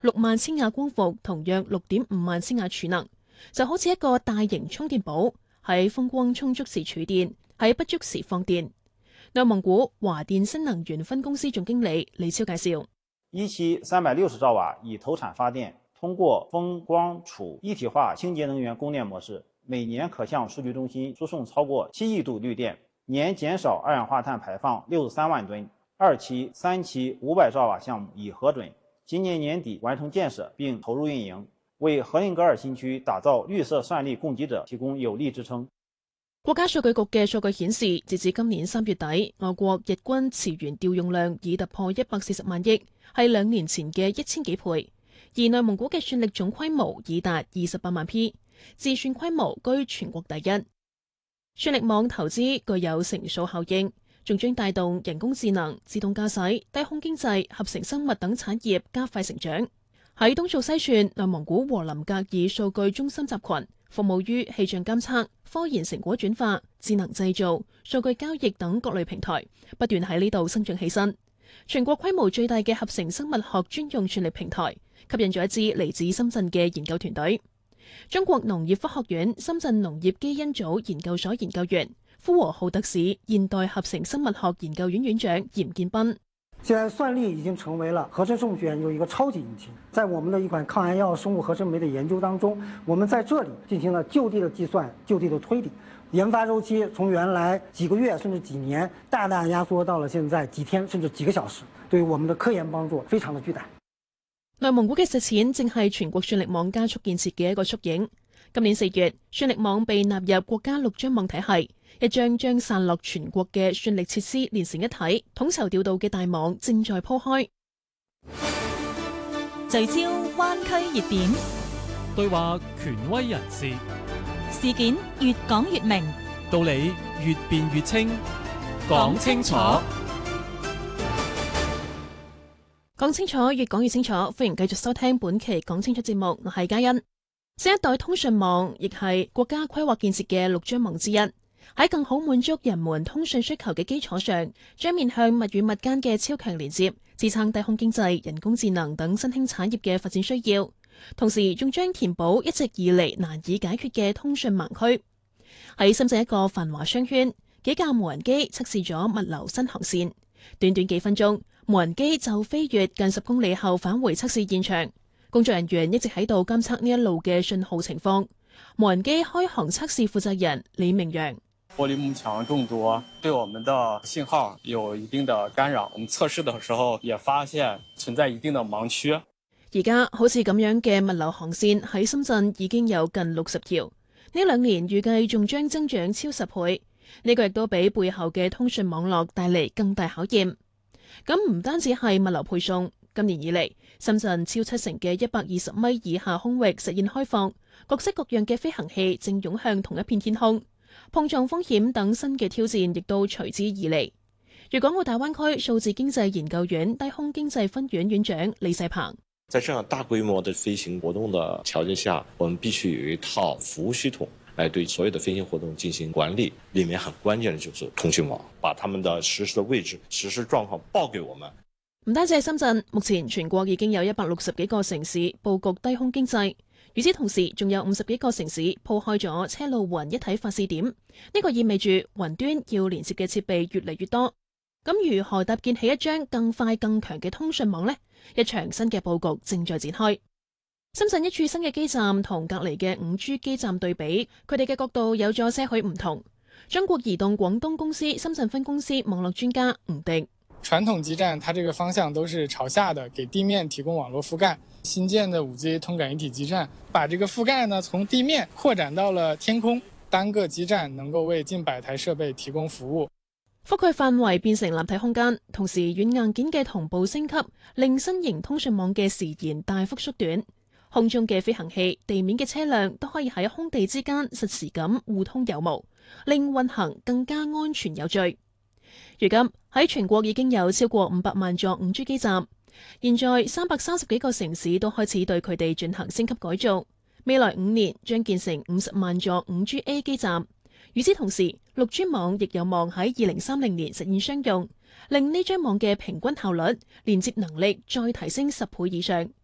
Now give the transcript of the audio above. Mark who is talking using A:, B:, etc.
A: 6萬千瓦光伏同約6.5萬千瓦儲能，就好似一個大型充電寶，喺風光充足時儲電，喺不足時放電。內蒙古華電新能源分公司總經理李超介紹：
B: 一期360兆瓦以投產發電，通過風光儲一體化清潔能源供電模式，每年可向數據中心輸送超過7億度綠電，年減少二氧化碳排放63萬噸。2期、3期500兆瓦項目已核准，今年年底完成建設並投入運營，為荷林格爾新區打造綠色算力供給者提供有力支撐。
A: 國家數據局嘅數據顯示，截至今年3月底，我國日均磁源調用量已突破140萬億，係2年前嘅1000幾倍。而內蒙古嘅算力總規模已達28萬 P， 自算規模居全國第一。算力網投資具有乘數效應，仲將帶動人工智能、自動駕駛、低空經濟、合成生物等產業加快成長。喺東數西算，內蒙古和林格爾數據中心集群服務於氣象監測、科研成果轉化、智能製造、數據交易等各類平台，不斷喺呢度生長起身。全國規模最大嘅合成生物學專用算力平台，吸引咗一支嚟自深圳嘅研究團隊。中國農業科學院深圳農業基因組研究所研究員、呼和浩特市現代合成生物學研究院院長嚴建斌：
C: 現在算力已經成為了合成生物學研究一個超級引擎。在我們的一款抗癌藥生物合成酶的研究當中，我們在這裡進行了就地的計算、就地的推理，研發周期從原來幾個月甚至幾年，大大壓縮到了現在幾天甚至幾個小時，對於我們的科研幫助非常的巨大。
A: 內蒙古嘅實踐正係全國算力網加速建設嘅一個縮影。今年4月，算力網被納入國家6張網體系，一張將散落全國嘅算力設施連成一體、統籌調度嘅大網正在鋪開。
D: 聚焦灣區熱點，
E: 對話權威人士，
D: 事件越講越明，
E: 道理越辯越清，講清楚。
A: 講清楚，越講越清楚。歡迎繼續收聽本期講清楚節目，我係嘉欣。新一代通訊網亦係國家規劃建設嘅6張網之一，喺更好滿足人們通訊需求嘅基礎上，將面向物與物間嘅超強連接，支撐低空經濟、人工智能等新興產業嘅發展需要，同時仲將填補一直以嚟難以解決嘅通訊盲區。喺深圳一個繁華商圈，幾架無人機測試咗物流新航線，短短幾分鐘，無人機就飛越近10公里後返回測試現場，工作人員一直喺度監測呢一路嘅信號情況。無人機開航測試負責人李明陽：
F: 玻璃幕牆眾多，對我們的信號有一定的干擾。我們測試的時候也發現存在一定的盲區。
A: 而家好似咁樣嘅物流航線喺深圳已經有近60條，呢2年預計仲將增長超10倍。呢個亦都俾背後嘅通訊網絡帶嚟更大考驗。咁唔單止係物流配送，今年以嚟，深圳超70%嘅120米以下空域實現開放，各式各樣嘅飛行器正湧向同一片天空，碰撞風險等新嘅挑戰亦都隨之而嚟。粵港澳大灣區數字經濟研究院低空經濟分院院長李世鵬：
G: 在這樣大規模的飛行活動的條件下，我們必須有一套服務系統來對所有的飛行活動進行管理，裡面很關鍵的就是通訊網，把他們的實時的位置、實時狀況報給我們。
A: 唔單止係深圳，目前全國已經有160幾個城市布局低空經濟，與此同時，仲有50幾個城市鋪開咗車路雲一體發試點。呢個意味住雲端要連接嘅設備越嚟越多。咁如何搭建起一張更快更強嘅通訊網呢？一場新嘅布局正在展開。深圳一處新嘅基站同隔離嘅5G 基站對比，佢哋嘅角度有咗些許唔同。中國移動廣東公司深圳分公司網絡專家吳迪：
H: 傳統基站它這個方向都是朝下的，給地面提供網絡覆蓋。新建的5G 通感一體基站，把這個覆蓋呢從地面擴展到了天空，單個基站能夠為近100台設備提供服務。
A: 覆蓋範圍變成立體空間，同時軟硬件嘅同步升級，令新型通訊網嘅時延大幅縮短。空中嘅飛行器、地面嘅車輛都可以喺空地之間實時咁互通有無，令運行更加安全有序。如今喺全國已經有超過500萬座5G 基站，現在330幾個城市都開始對佢哋進行升級改造。未來5年將建成50萬座5G-A 基站。與此同時，6G 網亦有望喺2030年實現商用，令呢張網嘅平均效率、連接能力再提升10倍以上。